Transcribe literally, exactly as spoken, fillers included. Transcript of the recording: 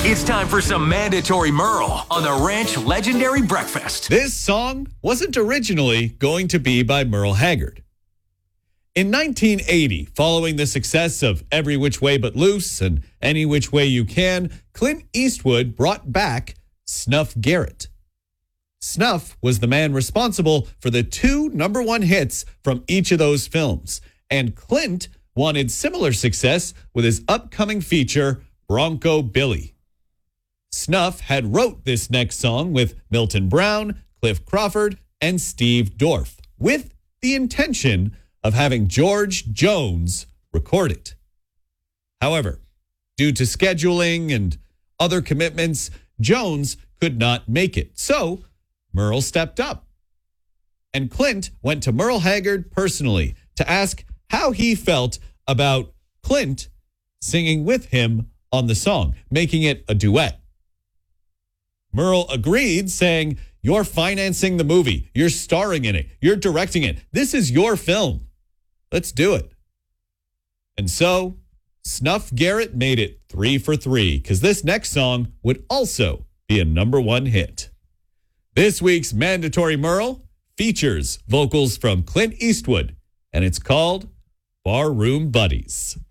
It's time for some mandatory Merle on the Ranch Legendary Breakfast. This song wasn't originally going to be by Merle Haggard. In nineteen eighty, following the success of Every Which Way But Loose and Any Which Way You Can, Clint Eastwood brought back Snuff Garrett. Snuff was the man responsible for the two number one hits from each of those films, and Clint wanted similar success with his upcoming feature, Bronco Billy. Snuff had wrote this next song with Milton Brown, Cliff Crawford, and Steve Dorff, with the intention of having George Jones record it. However, due to scheduling and other commitments, Jones could not make it. So Merle stepped up. And Clint went to Merle Haggard personally to ask how he felt about Clint singing with him on the song, making it a duet. Merle agreed, saying, "You're financing the movie. You're starring in it. You're directing it. This is your film. Let's do it." And so Snuff Garrett made it three for three, because this next song would also be a number one hit. This week's Mandatory Merle features vocals from Clint Eastwood, and it's called Barroom Buddies.